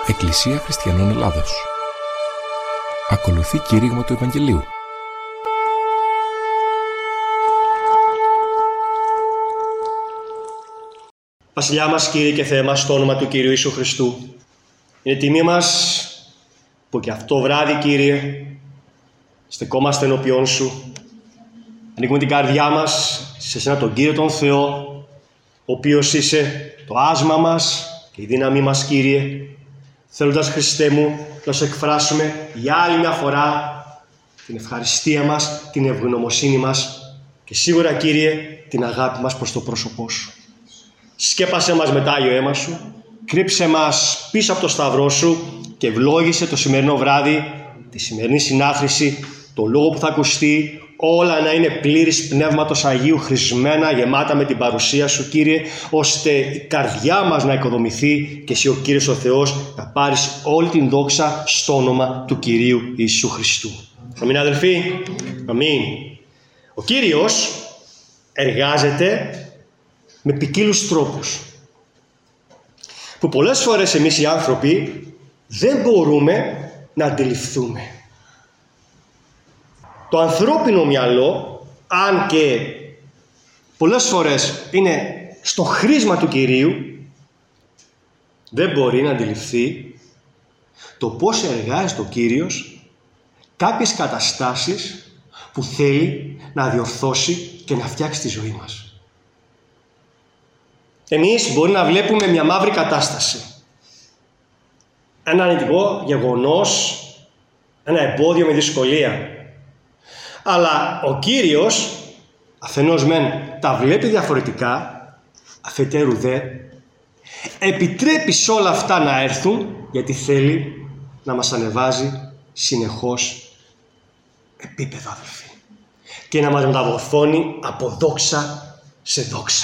Εκκλησία Χριστιανών Ελλάδος. Ακολουθεί κήρυγμα του Ευαγγελίου. Βασιλιά μας, Κύριε και Θεέ μας, στο όνομα του Κυρίου Ιησού Χριστού, είναι τιμή μας που και αυτό βράδυ, Κύριε, στεκόμαστε ενώπιόν Σου. Ανοίγουμε την καρδιά μας σε Σένα τον Κύριο τον Θεό, ο οποίος είσαι το άσμα μας και η δύναμή μας, Κύριε, θέλοντας, Χριστέ μου, να Σου εκφράσουμε για άλλη μια φορά την ευχαριστία μας, την ευγνωμοσύνη μας και σίγουρα, Κύριε, την αγάπη μας προς το πρόσωπό Σου. Σκέπασέ μας με το Άγιο αίμα Σου, κρύψε μας πίσω από το σταυρό Σου και ευλόγησε το σημερινό βράδυ, τη σημερινή συνάθρηση, το λόγο που θα ακουστεί, όλα να είναι πλήρης Πνεύματος Αγίου, χρησμένα, γεμάτα με την παρουσία Σου, Κύριε, ώστε η καρδιά μας να οικοδομηθεί και Εσύ ο Κύριος ο Θεός να πάρεις όλη την δόξα στο όνομα του Κυρίου Ιησού Χριστού. Αμήν, αδελφοί. Αμήν. Ο Κύριος εργάζεται με ποικίλους τρόπους που πολλές φορές εμείς οι άνθρωποι δεν μπορούμε να αντιληφθούμε. Το ανθρώπινο μυαλό, αν και πολλές φορές είναι στο χρήσμα του Κυρίου, δεν μπορεί να αντιληφθεί το πώς εργάζεται ο Κύριος κάποιες καταστάσεις που θέλει να διορθώσει και να φτιάξει τη ζωή μας. Εμείς μπορεί να βλέπουμε μια μαύρη κατάσταση, ένα αρνητικό γεγονός, ένα εμπόδιο με δυσκολία. Αλλά ο Κύριος αφενός μεν τα βλέπει διαφορετικά, αφετέρου δε επιτρέπει σε όλα αυτά να έρθουν, γιατί θέλει να μας ανεβάζει συνεχώς επίπεδο, αδελφοί, και να μας μεταμορφώνει από δόξα σε δόξα.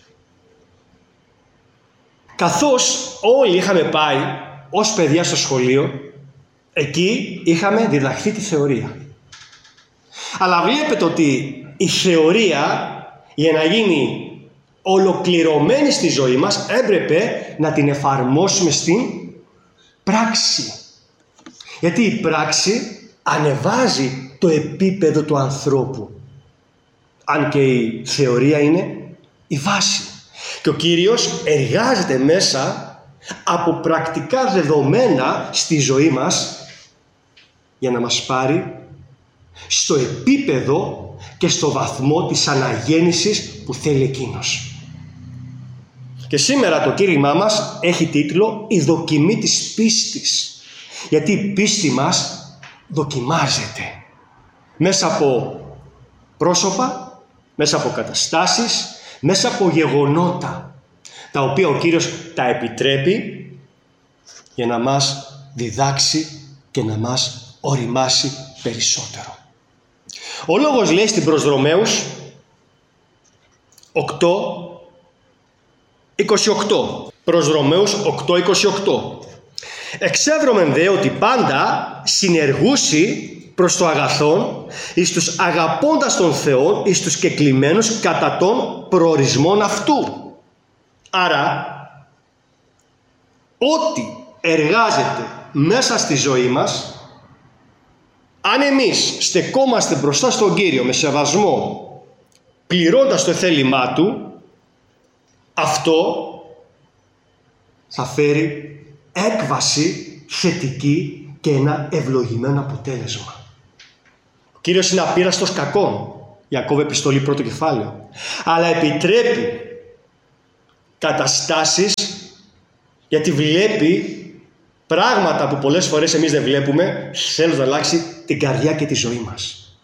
Καθώς όλοι είχαμε πάει ως παιδιά στο σχολείο, εκεί είχαμε διδαχθεί τη θεωρία. Αλλά βλέπετε ότι η θεωρία, για να γίνει ολοκληρωμένη στη ζωή μας, έπρεπε να την εφαρμόσουμε στην πράξη. Γιατί η πράξη ανεβάζει το επίπεδο του ανθρώπου, αν και η θεωρία είναι η βάση. Και ο Κύριος εργάζεται μέσα από πρακτικά δεδομένα στη ζωή μας για να μας πάρει στο επίπεδο και στο βαθμό της αναγέννησης που θέλει Εκείνος. Και σήμερα το κήρυγμά μας έχει τίτλο «Η δοκιμή της πίστης». Γιατί η πίστη μας δοκιμάζεται μέσα από πρόσωπα, μέσα από καταστάσεις, μέσα από γεγονότα, τα οποία ο Κύριος τα επιτρέπει για να μας διδάξει και να μας οριμάσει περισσότερο. Ο λόγος λέει στην προς Ρωμαίους 8:28. Προς Ρωμαίους 8:28. Εξεύρωμεν δε ότι πάντα συνεργούσι προς το αγαθόν, εις τους αγαπώντας τον Θεόν, εις τους κεκλημένους κατά των προορισμών αυτού. Άρα, ό,τι εργάζεται μέσα στη ζωή μας, αν εμείς στεκόμαστε μπροστά στον Κύριο με σεβασμό, πληρώντας το θέλημά Του, αυτό θα φέρει έκβαση θετική και ένα ευλογημένο αποτέλεσμα. Ο Κύριος είναι απείραστος κακών, Ιακώβ επιστολή 1 κεφάλαιο, αλλά επιτρέπει καταστάσεις γιατί βλέπει πράγματα που πολλές φορές εμείς δεν βλέπουμε, θέλει να αλλάξει την καρδιά και τη ζωή μας.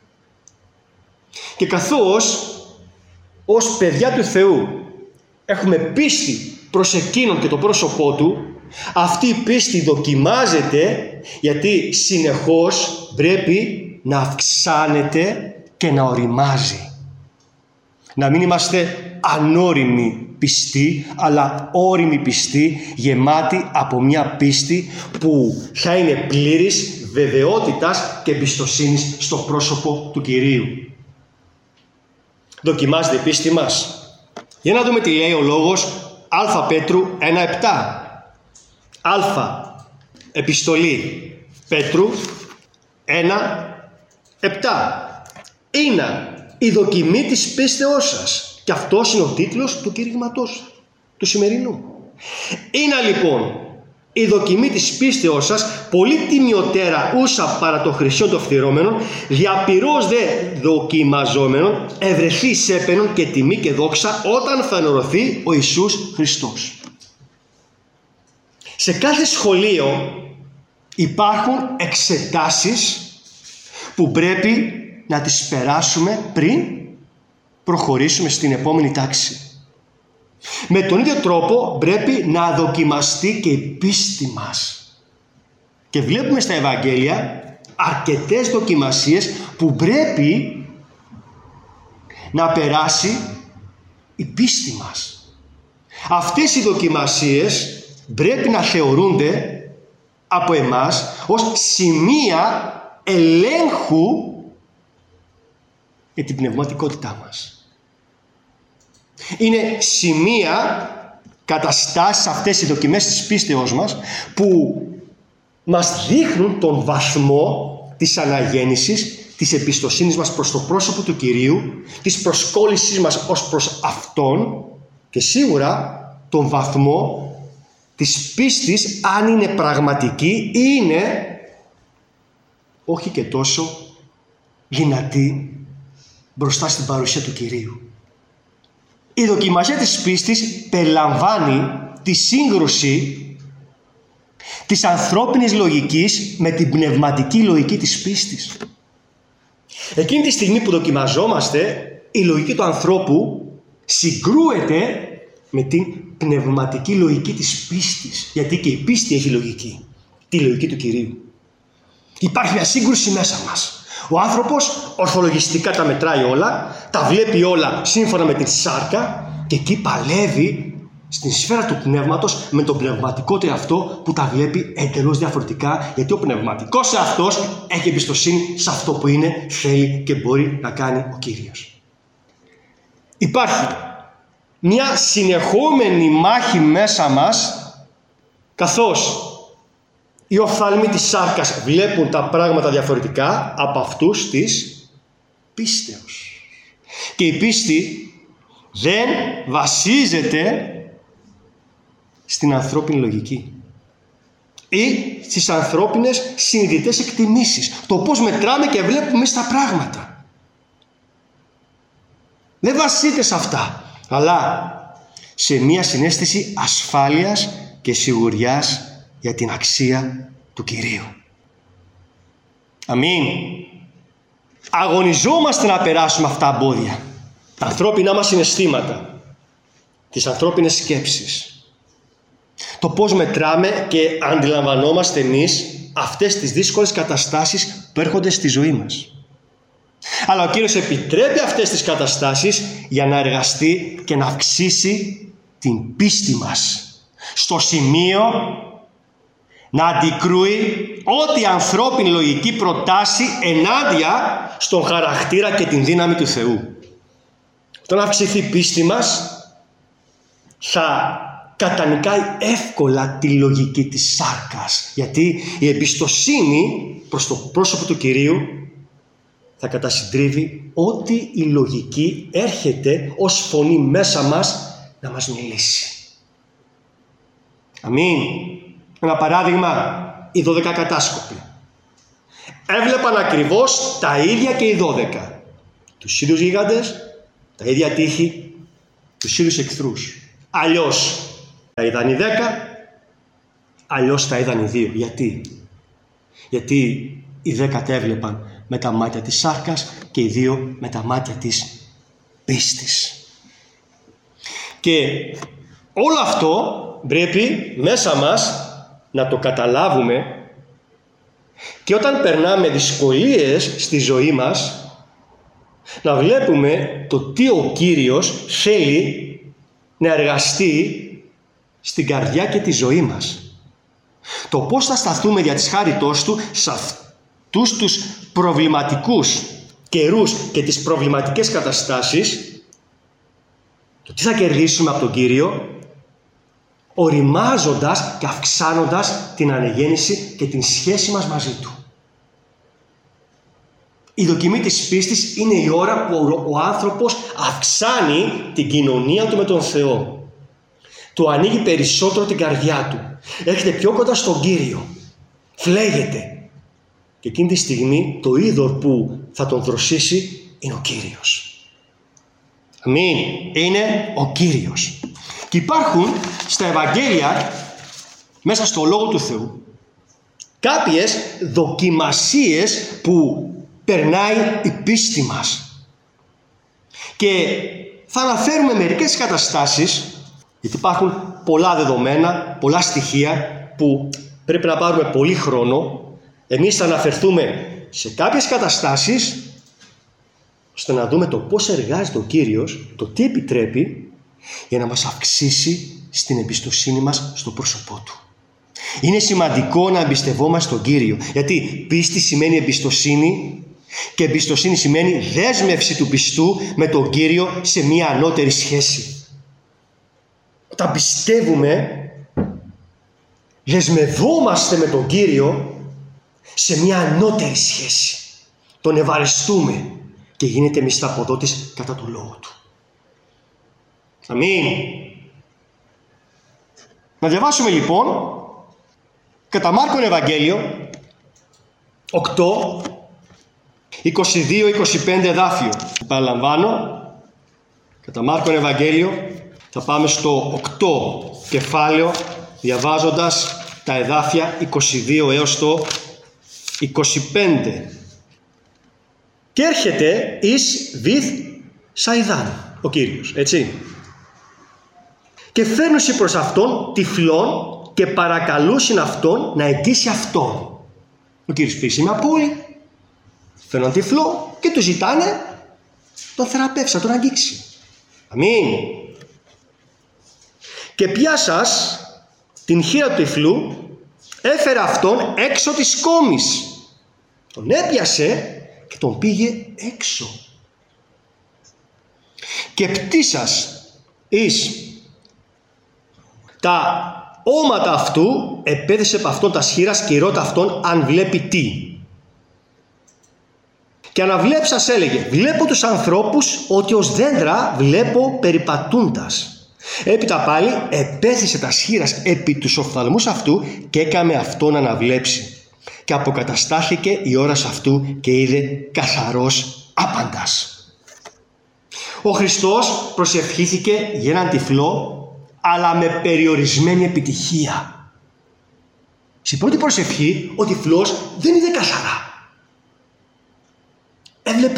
Και καθώς ως παιδιά του Θεού έχουμε πίστη προς Εκείνον και το πρόσωπό Του, αυτή η πίστη δοκιμάζεται γιατί συνεχώς πρέπει να αυξάνεται και να οριμάζει. Να μην είμαστε ανώριμοι πιστοί, αλλά όριμοι πιστοί, γεμάτοι από μια πίστη που θα είναι πλήρης βεβαιότητας και εμπιστοσύνης στο πρόσωπο του Κυρίου. Δοκιμάζεται η πίστη μας. Για να δούμε τι λέει ο λόγος Α Πέτρου 1:7. Α Επιστολή Πέτρου 1:7. Είναι η δοκιμή της πίστεώς σας. Και αυτός είναι ο τίτλος του κηρυγματός του σημερινού. Είναι λοιπόν η δοκιμή της πίστεώς σας πολύ τιμιωτέρα ούσα παρά το χρυσιόν των φθυρώμενων, διαπυρός δε δοκιμαζόμενων, ευρεθεί σέπαινον και τιμή και δόξα όταν θα ενωρωθεί ο Ιησούς Χριστός. Σε κάθε σχολείο υπάρχουν εξετάσεις που πρέπει να τις περάσουμε πριν προχωρήσουμε στην επόμενη τάξη. Με τον ίδιο τρόπο πρέπει να δοκιμαστεί και η πίστη μας. Και βλέπουμε στα Ευαγγέλια αρκετές δοκιμασίες που πρέπει να περάσει η πίστη μας. Αυτές οι δοκιμασίες πρέπει να θεωρούνται από εμάς ως σημεία ελέγχου για την πνευματικότητά μας. Είναι σημεία, καταστάσεις αυτές οι δοκιμές της πίστεως μας που μας δείχνουν τον βαθμό της αναγέννησης, της εμπιστοσύνης μας προς το πρόσωπο του Κυρίου, της προσκόλλησης μας ως προς Αυτόν και σίγουρα τον βαθμό της πίστης, αν είναι πραγματική ή είναι όχι και τόσο δυνατή μπροστά στην παρουσία του Κυρίου. Η δοκιμασία της πίστης περιλαμβάνει τη σύγκρουση της ανθρώπινης λογικής με την πνευματική λογική της πίστης. Εκείνη τη στιγμή που δοκιμαζόμαστε, η λογική του ανθρώπου συγκρούεται με την πνευματική λογική της πίστης. Γιατί και η πίστη έχει λογική, τη λογική του Κυρίου. Υπάρχει μια σύγκρουση μέσα μας. Ο άνθρωπος ορθολογιστικά τα μετράει όλα, τα βλέπει όλα σύμφωνα με την σάρκα και εκεί παλεύει στην σφαίρα του πνεύματος με τον πνευματικό του εαυτό που τα βλέπει εντελώς διαφορετικά, γιατί ο πνευματικός εαυτός έχει εμπιστοσύνη σε αυτό που είναι, θέλει και μπορεί να κάνει ο Κύριος. Υπάρχει μια συνεχόμενη μάχη μέσα μας, καθώς οι οφθαλμοί της σάρκας βλέπουν τα πράγματα διαφορετικά από αυτούς της πίστεως. Και η πίστη δεν βασίζεται στην ανθρώπινη λογική ή στις ανθρώπινες συνειδητές εκτιμήσεις. Το πώς μετράμε και βλέπουμε εμείς τα πράγματα. Δεν βασίζεται σε αυτά, αλλά σε μια συναίσθηση ασφάλειας και σιγουριάς για την αξία του Κυρίου. Αμήν. Αγωνιζόμαστε να περάσουμε αυτά τα εμπόδια. Τα ανθρώπινά μας συναισθήματα, τις ανθρώπινες σκέψεις. Το πώς μετράμε και αντιλαμβανόμαστε εμείς αυτές τις δύσκολες καταστάσεις που έρχονται στη ζωή μας. Αλλά ο Κύριος επιτρέπει αυτές τις καταστάσεις για να εργαστεί και να αυξήσει την πίστη μας. Στο σημείο να αντικρούει ό,τι ανθρώπινη λογική προτάσει ενάντια στον χαρακτήρα και την δύναμη του Θεού. Όταν αυξηθεί η πίστη μας, θα κατανικάει εύκολα τη λογική της σάρκας. Γιατί η εμπιστοσύνη προς το πρόσωπο του Κυρίου θα κατασυντρίβει ό,τι η λογική έρχεται ως φωνή μέσα μας να μας μιλήσει. Αμήν. Ένα παράδειγμα, οι 12 κατάσκοποι. Έβλεπαν ακριβώς τα ίδια και οι 12. Τους ίδιους γίγαντες, τα ίδια τείχη, τους ίδιους εχθρούς. Αλλιώς τα είδαν οι 10, αλλιώς τα είδαν οι 2. Γιατί οι 10 τα έβλεπαν με τα μάτια της σάρκας και οι 2 με τα μάτια της πίστης. Και όλο αυτό πρέπει μέσα μας να το καταλάβουμε, και όταν περνάμε δυσκολίες στη ζωή μας να βλέπουμε το τι ο Κύριος θέλει να εργαστεί στην καρδιά και τη ζωή μας. Το πώς θα σταθούμε δια της χάριτός Του σε αυτούς τους προβληματικούς καιρούς και τις προβληματικές καταστάσεις, το τι θα κερδίσουμε από τον Κύριο, οριμάζοντας και αυξάνοντας την ανεγέννηση και την σχέση μας μαζί Του. Η δοκιμή της πίστης είναι η ώρα που ο άνθρωπος αυξάνει την κοινωνία του με τον Θεό. Του ανοίγει περισσότερο την καρδιά του. Έρχεται πιο κοντά στον Κύριο. Φλέγεται. Και εκείνη τη στιγμή το είδωρ που θα τον δροσίσει είναι ο Κύριος. Αμήν. Είναι ο Κύριος. Και υπάρχουν στα Ευαγγέλια, μέσα στο Λόγο του Θεού, κάποιες δοκιμασίες που περνάει η πίστη μας. Και θα αναφέρουμε μερικές καταστάσεις, γιατί υπάρχουν πολλά δεδομένα, πολλά στοιχεία που πρέπει να πάρουμε πολύ χρόνο. Εμείς θα αναφερθούμε σε κάποιες καταστάσεις, ώστε να δούμε το πώς εργάζεται ο Κύριος, το τι επιτρέπει, για να μας αυξήσει στην εμπιστοσύνη μας στο πρόσωπό Του. Είναι σημαντικό να εμπιστευόμαστε τον Κύριο, γιατί πίστη σημαίνει εμπιστοσύνη και εμπιστοσύνη σημαίνει δέσμευση του πιστού με τον Κύριο σε μια ανώτερη σχέση. Όταν πιστεύουμε, δεσμευόμαστε με τον Κύριο σε μια ανώτερη σχέση. Τον ευαρεστούμε και γίνεται μισθαποδότης κατά του Λόγου Του. Αμήν. Να διαβάσουμε λοιπόν κατά Μάρκον Ευαγγέλιο 8, 22-25 εδάφιο. Παραλαμβάνω, κατά Μάρκον Ευαγγέλιο θα πάμε στο 8 κεφάλαιο, διαβάζοντας τα εδάφια 22 έως το 25. Και έρχεται εις Βηθ Σαϊδάν ο Κύριος, έτσι. Και φέρνουσι προς αυτόν τυφλόν και παρακαλούσιν αυτόν να αιτήσει αυτόν. Ο Κύριος πήγε σε μια πόλη, φέρνουν τυφλό και του ζητάνε τον θεραπεύσει, να τον αγγίξει. Αμήν. Και πιάσας την χείρα του τυφλού, έφερε αυτόν έξω της κόμης. Τον έπιασε και τον πήγε έξω. Και πτήσας εις τα όματα αυτού, επέδεσε από αυτόν τα σχήρας και ρώτα αυτόν αν βλέπει τι. Και αναβλέψας έλεγε, βλέπω τους ανθρώπους ότι ως δέντρα βλέπω περιπατούντας. Έπειτα πάλι επέθεσε τα σχήρας επί τους οφθαλμούς αυτού και έκαμε αυτόν να αναβλέψει. Και αποκαταστάθηκε η ώρας αυτού και είδε καθαρός άπαντας. Ο Χριστός προσευχήθηκε για έναν τυφλό, αλλά με περιορισμένη επιτυχία. Στην πρώτη προσευχή ο τυφλός δεν είδε καθαρά. Έβλεπε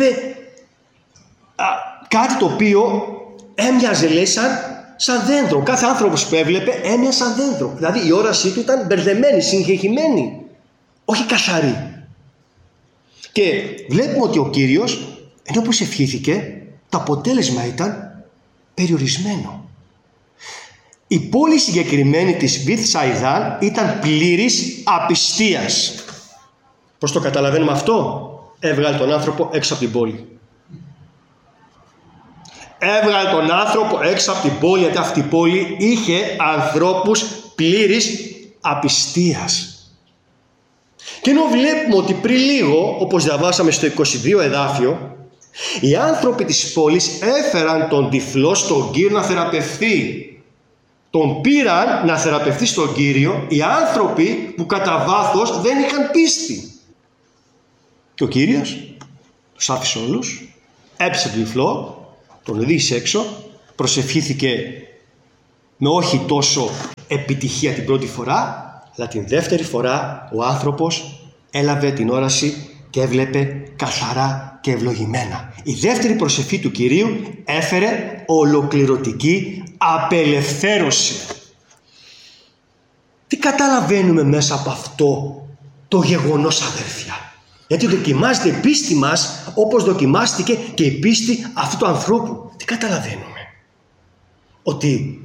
κάτι το οποίο έμοιαζε, λέει, σαν δέντρο. Κάθε άνθρωπος που έβλεπε έμοιαζε σαν δέντρο. Δηλαδή η όρασή του ήταν μπερδεμένη, συγχεχημένη, όχι καθαρή. Και βλέπουμε ότι ο Κύριος, ενώ προσευχήθηκε, το αποτέλεσμα ήταν περιορισμένο. Η πόλη συγκεκριμένη της Βηθ Σαϊδάν ήταν πλήρης απιστίας. Πώς το καταλαβαίνουμε αυτό? Έβγαλε τον άνθρωπο έξω από την πόλη. Έβγαλε τον άνθρωπο έξω από την πόλη, γιατί αυτή η πόλη είχε ανθρώπους πλήρης απιστίας. Και ενώ βλέπουμε ότι πριν λίγο, όπως διαβάσαμε στο 22 εδάφιο, οι άνθρωποι της πόλης έφεραν τον τυφλό στον Κύριο να θεραπευθεί. Τον πήραν να θεραπευθεί στον Κύριο οι άνθρωποι που κατά βάθος δεν είχαν πίστη. Και ο Κύριος τους άφησε όλους, έπιασε τον τυφλό, τον οδήγησε έξω, προσευχήθηκε με όχι τόσο επιτυχία την πρώτη φορά, αλλά την δεύτερη φορά ο άνθρωπος έλαβε την όραση και έβλεπε καθαρά και ευλογημένα. Η δεύτερη προσευχή του Κυρίου έφερε ολοκληρωτική απελευθέρωση. Τι καταλαβαίνουμε μέσα από αυτό το γεγονός, αδέρφια? Γιατί δοκιμάζεται η πίστη μας όπως δοκιμάστηκε και η πίστη αυτού του ανθρώπου. Τι καταλαβαίνουμε? Ότι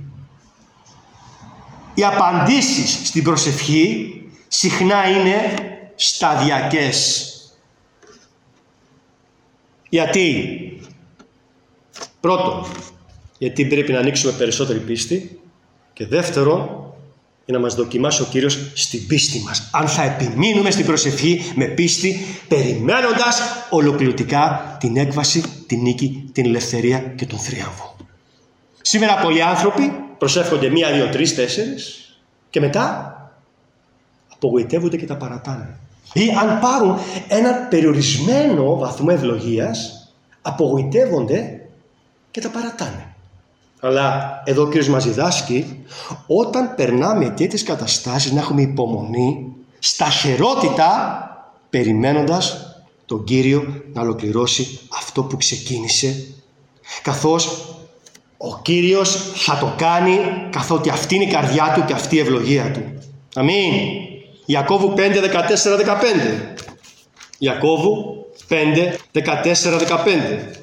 οι απαντήσεις στην προσευχή συχνά είναι σταδιακές. Γιατί? Πρώτον, γιατί πρέπει να ανοίξουμε περισσότερη πίστη. Και δεύτερον, για να μας δοκιμάσει ο Κύριος στην πίστη μας. Αν θα επιμείνουμε στην προσευχή με πίστη, περιμένοντας ολοκληρωτικά την έκβαση, την νίκη, την ελευθερία και τον θρίαμβο. Σήμερα πολλοί άνθρωποι προσεύχονται 1, 2, 3, 4 και μετά απογοητεύονται και τα παρατάνε. Ή αν πάρουν έναν περιορισμένο βαθμό ευλογίας, απογοητεύονται και τα παρατάνε. Αλλά εδώ ο Κύριος μας διδάσκει, όταν περνάμε τέτοιες καταστάσεις, να έχουμε υπομονή, σταθερότητα, περιμένοντας τον Κύριο να ολοκληρώσει αυτό που ξεκίνησε, καθώς ο Κύριος θα το κάνει, καθότι αυτή είναι η καρδιά του και αυτή η ευλογία του. Αμήν. Ιακώβου 5, 14, 15. Ιακώβου 5, 14, 15.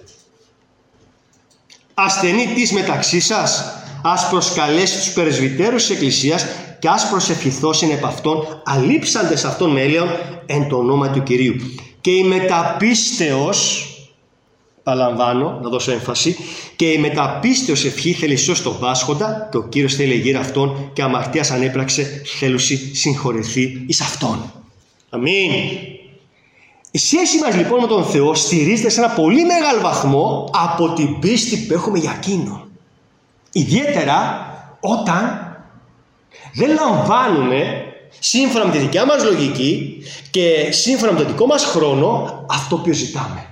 Ασθενή της μεταξύ σας, ας προσκαλέσει τους πρεσβυτέρους της Εκκλησίας και ας προσευχηθώσιν επ' αυτών αλείψαντες αυτών μέλιων εν το όνομα του Κυρίου. Και η μεταπίστεως, παραλαμβάνω, να δώσω έμφαση, και η μεταπίστεως ευχή θέλει σως τον πάσχοντα, και ο Κύριος θέλει γύρω αυτόν, και αμαρτίας ανέπραξε θέλουση συγχωρεθεί εις αυτόν. Αμήν. Η σχέση μας λοιπόν με τον Θεό στηρίζεται σε ένα πολύ μεγάλο βαθμό από την πίστη που έχουμε για Εκείνον. Ιδιαίτερα όταν δεν λαμβάνουμε σύμφωνα με τη δικιά μας λογική και σύμφωνα με τον δικό μας χρόνο αυτό που ζητάμε.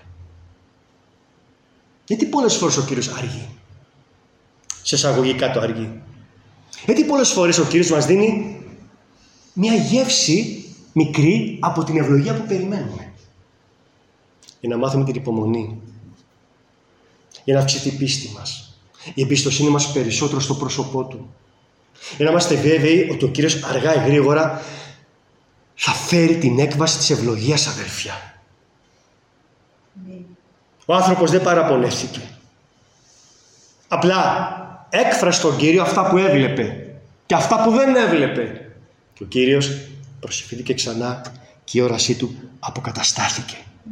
Γιατί πολλές φορές ο Κύριος αργεί? Σε εισαγωγικά το αργεί. Γιατί πολλές φορές ο Κύριος μας δίνει μια γεύση μικρή από την ευλογία που περιμένουμε. Για να μάθουμε την υπομονή. Για να αυξηθεί η πίστη μας. Η εμπιστοσύνη μας περισσότερο στο πρόσωπό Του. Για να είμαστε βέβαιοι ότι ο Κύριος αργά ή γρήγορα θα φέρει την έκβαση της ευλογίας, αδέρφια. Ο άνθρωπος δεν παραπονέθηκε. Απλά έκφρασε στον Κύριο αυτά που έβλεπε και αυτά που δεν έβλεπε. Και ο Κύριος προσευχήθηκε ξανά και η όρασή του αποκαταστάθηκε.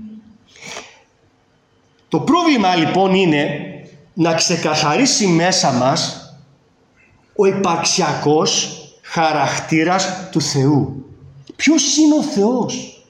Το πρόβλημα λοιπόν είναι να ξεκαθαρίσει μέσα μας ο υπαρξιακός χαρακτήρας του Θεού. Ποιος είναι ο Θεός?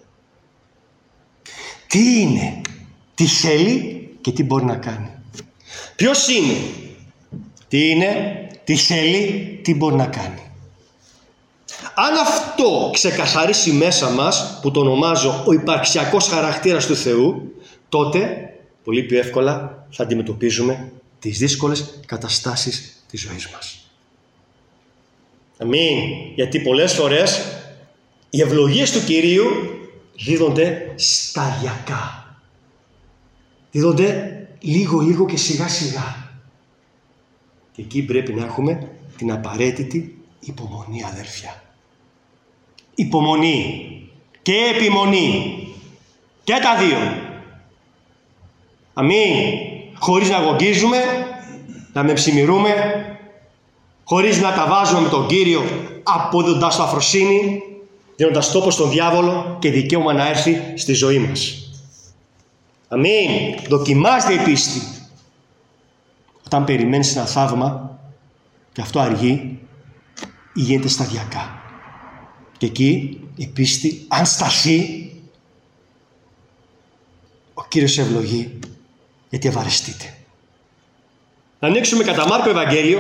Τι είναι? Τι θέλει και τι μπορεί να κάνει? Ποιος είναι? Τι είναι? Τι θέλει? Τι μπορεί να κάνει? Αν αυτό ξεκαθαρίσει μέσα μας, που το ονομάζω ο υπαρξιακός χαρακτήρας του Θεού, τότε πολύ πιο εύκολα θα αντιμετωπίζουμε τις δύσκολες καταστάσεις της ζωής μας. Αμήν. Γιατί πολλές φορές οι ευλογίες του Κυρίου δίδονται σταδιακά. Δίδονται λίγο και σιγά σιγά. Και εκεί πρέπει να έχουμε την απαραίτητη υπομονή, αδέρφια. Υπομονή και επιμονή. Και τα δύο. Αμήν. Χωρίς να αγωνίζουμε, να μεψημυρούμε, χωρίς να τα βάζουμε με τον Κύριο, αποδίδοντας το αφροσύνη, δίνοντας τόπο στον διάβολο και δικαίωμα να έρθει στη ζωή μας. Αμήν. Δοκιμάστε η πίστη. Όταν περιμένεις ένα θαύμα και αυτό αργεί ή γίνεται σταδιακά. Και εκεί η πίστη, αν σταθεί, ο Κύριος ευλογεί, γιατί ευαρεστείτε. Να ανοίξουμε κατά Μάρκο Ευαγγέλιο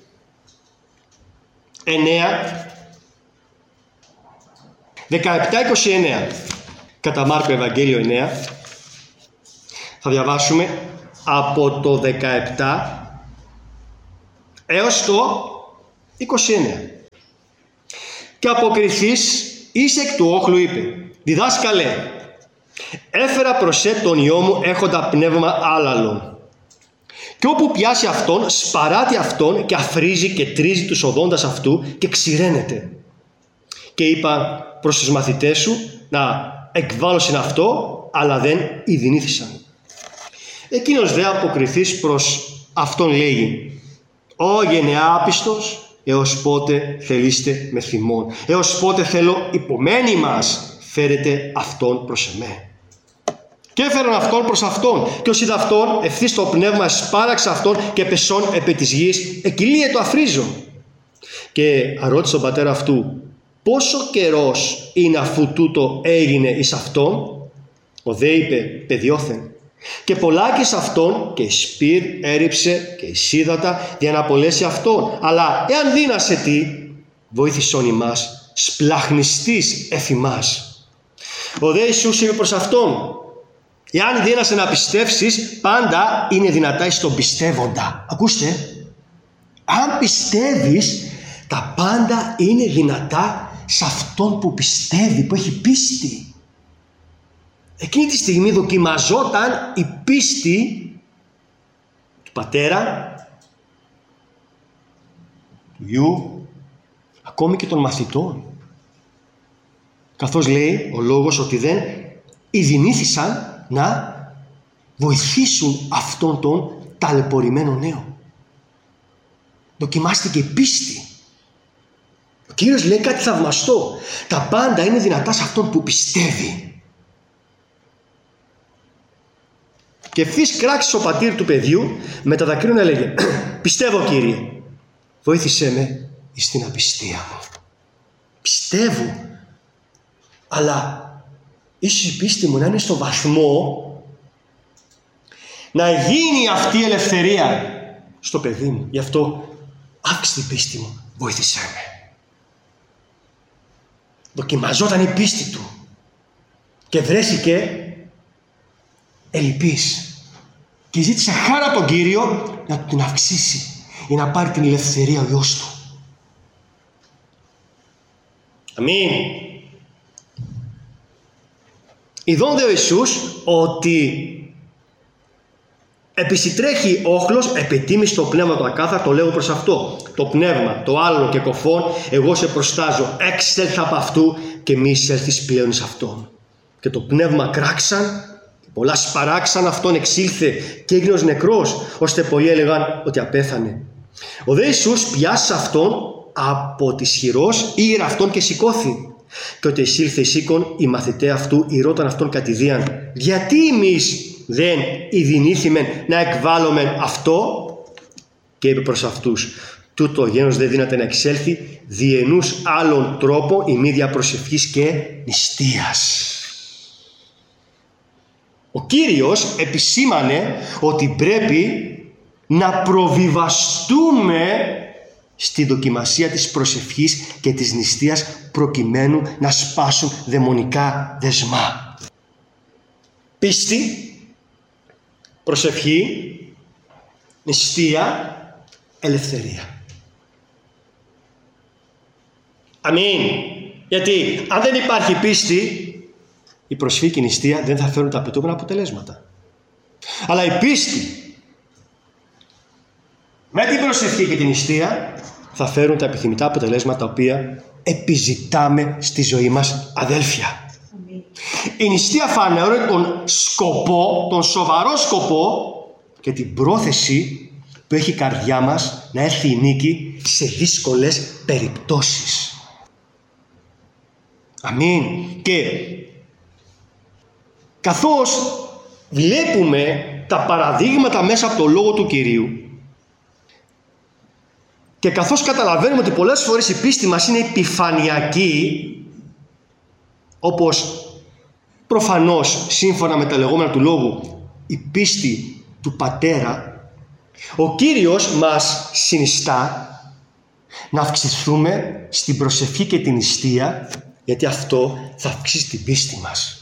17-29. Κατά Μάρκο Ευαγγέλιο 9 θα διαβάσουμε από το 17 έως το 29. Και αποκριθείς εις εκ του όχλου είπε: «Διδάσκαλε, έφερα προς τον Υιό μου έχοντα πνεύμα άλαλο. Και όπου πιάσει αυτόν, σπαράτει αυτόν και αφρίζει και τρίζει τους οδόντας αυτού και ξηραίνεται. Και είπα προς τους μαθητές σου να εκβάλωσιν αυτό, αλλά δεν ειδηνήθησαν. Εκείνος δε αποκριθείς προς αυτόν λέγει: Ω γενεά άπιστος, έως πότε θελείστε με θυμών? Έως πότε θέλω υπομένοι μας φέρετε αυτόν προς εμέ? Και έφεραν αυτόν προς αυτόν, και ως είδα αυτόν, ευθύς το πνεύμα σπάραξε αυτόν και πεσόν επί της γης, εκυλίε το αφρίζον. Και αρώτησε τον πατέρα αυτού, πόσο καιρός είναι αφού τούτο έγινε εις αυτόν? Ο δε είπε, παιδιόθεν. Και πολλάκις αυτόν και σπίρ έριψε και εις ύδατα για να απολέσει αυτόν. Αλλά εάν δύνασε τι, βοήθησον ημάς, σπλαχνιστής εφημάς. Ο δε Ιησούς είπε προς αυτόν, εάν δύνασε να πιστεύσεις, πάντα είναι δυνατά εις τον πιστεύοντα. Ακούστε, αν πιστεύεις, τα πάντα είναι δυνατά σε αυτόν που πιστεύει, που έχει πίστη. Εκείνη τη στιγμή δοκιμαζόταν η πίστη του πατέρα, του γιου, ακόμη και των μαθητών. Καθώς λέει ο λόγος ότι δεν ειδηνήθησαν να βοηθήσουν αυτόν τον ταλαιπωρημένο νέο. Δοκιμάστηκε η πίστη. Ο Κύριος λέει κάτι θαυμαστό. Τα πάντα είναι δυνατά σε αυτόν που πιστεύει. Και ευθύς κράξεις ο πατήρ του παιδιού με τα δακρύων έλεγε, πιστεύω Κύριε, βοήθησέ με εις την απιστία μου. Πιστεύω, αλλά ίσως η πίστη μου να είναι στο βαθμό να γίνει αυτή η ελευθερία στο παιδί μου. Γι' αυτό αύξησε την πίστη μου, βοήθησέ με. Δοκιμαζόταν η πίστη του και βρέθηκε ελλειπής και ζήτησε χάρα τον Κύριο να του την αυξήσει για να πάρει την ελευθερία ο γιος του. Αμήν. Ειδών δε ο Ιησούς ότι επισυτρέχει όχλος, επιτίμησε το πνεύμα το ακάθαρτο, λέγω προς αυτό. Το πνεύμα, το άλλο και κοφόν, εγώ σε προστάζω, έξελθα από αυτού και μη εισέλθεις πλέον εις αυτόν. Και το πνεύμα κράξαν, πολλά σπαράξαν, αυτόν εξήλθε και έγινε ως νεκρός, ώστε πολλοί έλεγαν ότι απέθανε. Ο δε Ιησούς πιάσε αυτόν από της χειρός, ήρε αυτόν και σηκώθη. Και ότι εισήλθε εις οίκον, οι μαθηταί αυτού ηρώταν αυτόν κατηδίαν. Γιατί εμείς δεν ειδηνήθημεν να εκβάλλομεν αυτό? Και είπε προς αυτούς, τούτο γένος δεν δύναται να εξέλθει διενούς άλλων τρόπο η μύδια προσευχής και νηστείας. Ο Κύριος επισήμανε ότι πρέπει να προβιβαστούμε στη δοκιμασία της προσευχής και της νηστείας προκειμένου να σπάσουν δαιμονικά δεσμά. Πίστη, προσευχή, νηστεία, ελευθερία. Αμήν. Γιατί αν δεν υπάρχει πίστη, η προσευχή και η νηστεία δεν θα φέρουν τα απαιτούμενα αποτελέσματα. Αλλά η πίστη με την προσευχή και την νηστεία θα φέρουν τα επιθυμητά αποτελέσματα τα οποία επιζητάμε στη ζωή μας, αδέλφια. Η νηστεία φανερώνει τον σκοπό, τον σοβαρό σκοπό και την πρόθεση που έχει η καρδιά μας να έρθει η νίκη σε δύσκολες περιπτώσεις. Αμήν. Και καθώς βλέπουμε τα παραδείγματα μέσα από το λόγο του Κυρίου και καθώς καταλαβαίνουμε ότι πολλές φορές η πίστη μας είναι επιφανειακή, όπως προφανώς σύμφωνα με τα λεγόμενα του λόγου η πίστη του πατέρα, ο Κύριος μας συνιστά να αυξηθούμε στην προσευχή και την νηστεία, γιατί αυτό θα αυξήσει την πίστη μας.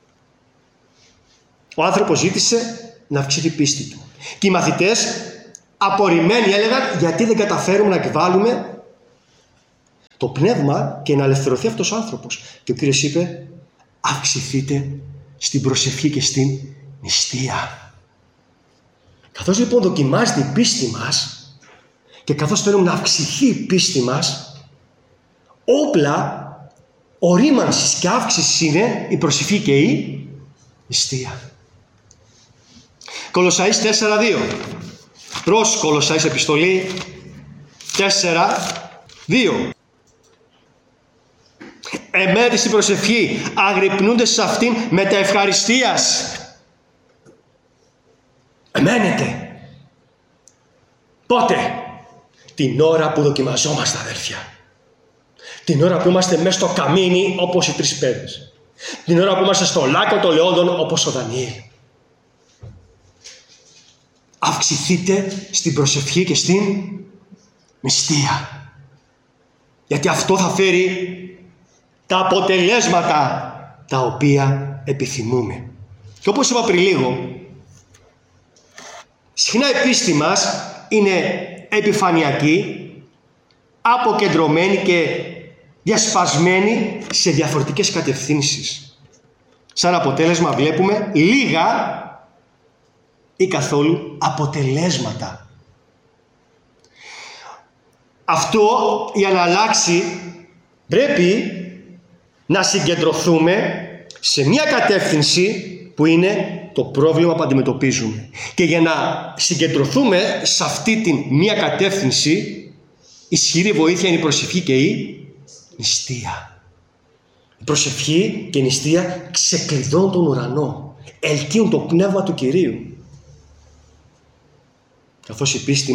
Ο άνθρωπος ζήτησε να αυξήσει την πίστη του και οι μαθητές απορριμμένοι έλεγαν, γιατί δεν καταφέρουμε να εκβάλουμε το πνεύμα και να ελευθερωθεί αυτός ο άνθρωπος? Και ο Κύριος είπε, αυξηθείτε στην προσευχή και στην νηστεία. Καθώς λοιπόν δοκιμάζεται η πίστη μας και καθώς θέλουμε να αυξηθεί η πίστη μας, όπλα ορίμανσης και αύξησης είναι η προσευχή και η νηστεία. Κολοσσαείς 4:2. Προς Κολοσσαείς επιστολή 4:2. Εμένετε στην προσευχή, αγρυπνούνται σε αυτήν με τα ευχαριστίας. Εμένετε. Πότε? την ώρα που δοκιμαζόμαστε, αδέρφια. Την ώρα που είμαστε μέσα στο καμίνι όπως οι τρεις παιδες. Την ώρα που είμαστε στο λάκκο των λεόντων όπως ο Δανιήλ. Αυξηθείτε στην προσευχή και στην νηστεία. Γιατί αυτό θα φέρει τα αποτελέσματα τα οποία επιθυμούμε. Και όπως είπα πριν λίγο, συχνά η πίστη μας είναι επιφανειακή, αποκεντρωμένη και διασπασμένη σε διαφορετικές κατευθύνσεις. Σαν αποτέλεσμα βλέπουμε λίγα ή καθόλου αποτελέσματα. Αυτό για να αλλάξει πρέπει να συγκεντρωθούμε σε μια κατεύθυνση που είναι το πρόβλημα που αντιμετωπίζουμε. Και για να συγκεντρωθούμε σε αυτή την μια κατεύθυνση, ισχυρή βοήθεια είναι η προσευχή και η νηστεία. Η προσευχή και η νηστεία ξεκλειδώνουν τον ουρανό, ελκύουν το πνεύμα του Κυρίου. Καθώς η πίστη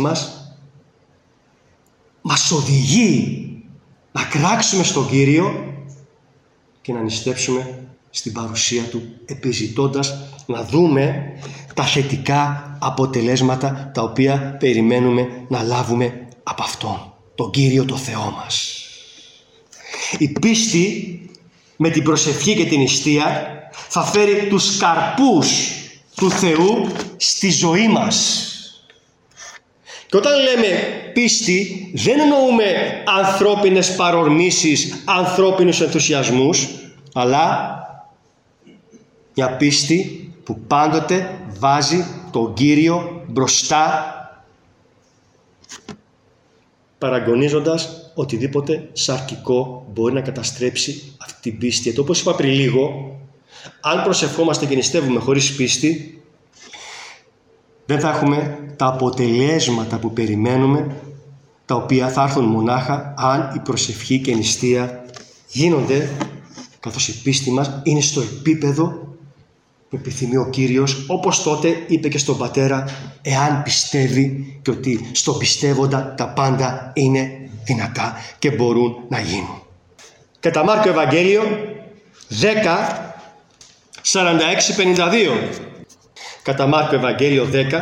μας οδηγεί να κράξουμε στον Κύριο και να νηστέψουμε στην παρουσία Του, επιζητώντας να δούμε τα θετικά αποτελέσματα τα οποία περιμένουμε να λάβουμε από Αυτόν, τον Κύριο το Θεό μας. Η πίστη με την προσευχή και την νηστεία θα φέρει τους καρπούς του Θεού στη ζωή μας. Και όταν λέμε πίστη, δεν εννοούμε ανθρώπινες παρορμήσεις, ανθρώπινους ενθουσιασμούς, αλλά μια πίστη που πάντοτε βάζει τον Κύριο μπροστά, παραγωνίζοντας οτιδήποτε σαρκικό μπορεί να καταστρέψει αυτή την πίστη. Γιατί όπως είπα πριν λίγο, αν προσευχόμαστε και νηστεύουμε χωρίς πίστη, δεν θα έχουμε τα αποτελέσματα που περιμένουμε, τα οποία θα έρθουν μονάχα αν η προσευχή και η νηστεία γίνονται, καθώς η πίστη μας είναι στο επίπεδο που επιθυμεί ο Κύριος, όπως τότε είπε και στον πατέρα, εάν πιστεύει, και ότι στον πιστεύοντα τα πάντα είναι δυνατά και μπορούν να γίνουν. Κατά Μάρκο Ευαγγέλιο 10, 46-52. Κατά Μάρκο Ευαγγέλιο 10,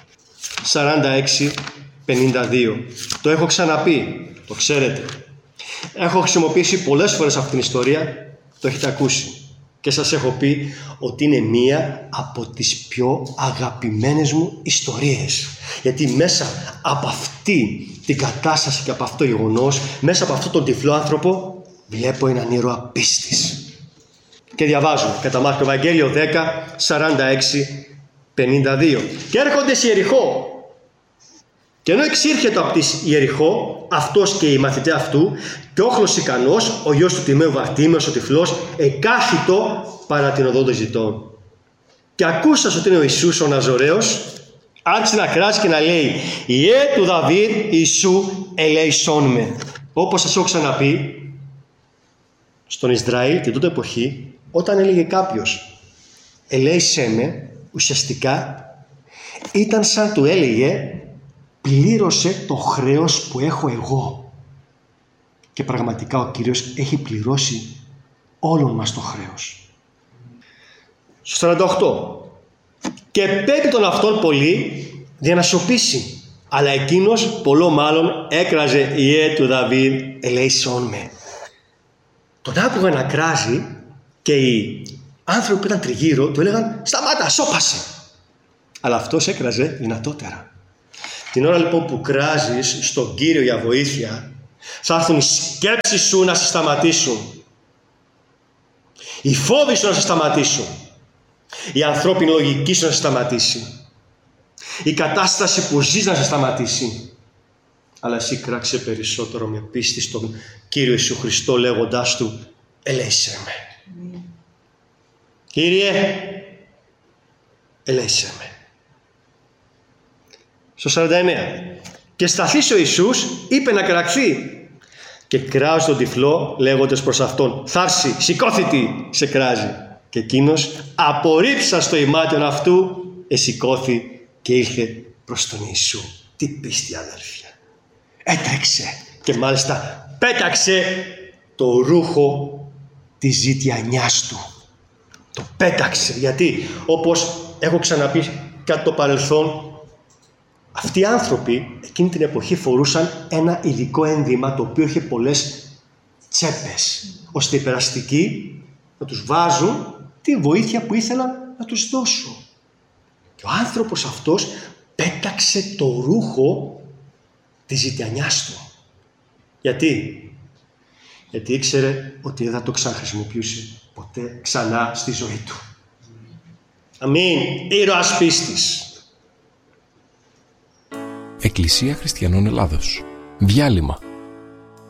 46-52. Το έχω ξαναπεί, το ξέρετε. Έχω χρησιμοποιήσει πολλές φορές αυτήν την ιστορία, το έχετε ακούσει. Και σας έχω πει ότι είναι μία από τις πιο αγαπημένες μου ιστορίες. Γιατί μέσα από αυτή την κατάσταση και από αυτό το γεγονός, μέσα από αυτόν τον τυφλό άνθρωπο, βλέπω έναν ήρωα πίστης. Και διαβάζω κατά Μάρκο Ευαγγέλιο 10, 46-52. Και έρχονται σε Ιεριχώ. Και ενώ εξήρχεται από τη Ιεριχώ, αυτός και οι μαθητές αυτού, και όχλος ικανός, ο γιος του Τιμαίου Βαρτίμεως, ο τυφλός, εκάθιτο παρά την οδό των ζητών. Και ακούσας ότι είναι ο Ιησούς ο Ναζωραίος, άρχισε να κράζει και να λέει, «Ιε του Δαβίδ, Ιησού ελέησόν με». Όπως σας έχω ξαναπεί, στον Ισραήλ την τότε εποχή, όταν έλεγε κάποιος «ελέησέ με», ουσιαστικά ήταν σαν του έλεγε «πλήρωσε το χρέος που έχω εγώ». Και πραγματικά ο Κύριος έχει πληρώσει όλων μας το χρέος. Στο 48. «Και πέπει τον αυτόν πολύ για να σωπήσει, αλλά εκείνος πολλό μάλλον έκραζε «Ιε του Δαβίδ ελέησόν με». Τον άκουγα να κράζει και οι άνθρωποι που ήταν τριγύρω του έλεγαν «Σταμάτα, σώπασε». Αλλά αυτός έκραζε δυνατότερα. Την ώρα λοιπόν που κράζεις στον Κύριο για βοήθεια, θα έρθουν οι σκέψεις σου να σε σταματήσουν. Οι φόβοι σου να σε σταματήσουν. Η ανθρώπινη λογική σου να σε σταματήσει. Η κατάσταση που ζεις να σε σταματήσει. Αλλά εσύ κράξε περισσότερο με πίστη στον Κύριο Ιησού Χριστό, λέγοντάς του «ελέησέ με». Κύριε, ελέησέ με. Στο 49. «Και σταθείς ο Ιησούς, είπε να κραχθεί. Και κράζει τον τυφλό, λέγοντας προς αυτόν, «Θάρση, σηκώθητη», σε κράζει. Και εκείνος, απορρίψα στο ημάτιον αυτού, εσηκώθη και ήλθε προς τον Ιησού. Τι πίστη, αδέρφια. έτρεξε και μάλιστα πέταξε το ρούχο της ζητιανιάς του. Το πέταξε, γιατί όπως έχω ξαναπεί κατά το παρελθόν, αυτοί οι άνθρωποι εκείνη την εποχή φορούσαν ένα ειδικό ένδυμα το οποίο είχε πολλές τσέπες, ώστε οι περαστικοί να τους βάζουν τη βοήθεια που ήθελαν να τους δώσουν. Και ο άνθρωπος αυτός πέταξε το ρούχο της ζητιανιάς του. Γιατί ήξερε ότι δεν θα το ξαναχρησιμοποιήσει ποτέ ξανά στη ζωή του. Αμήν. Ήρωας πίστης. Εκκλησία Χριστιανών Ελλάδος. Διάλειμμα.